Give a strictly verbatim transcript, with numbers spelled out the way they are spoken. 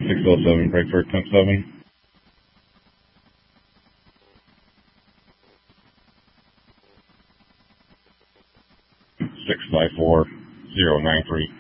six oh seven, Frankfurt, temp seven. six five four, zero nine three.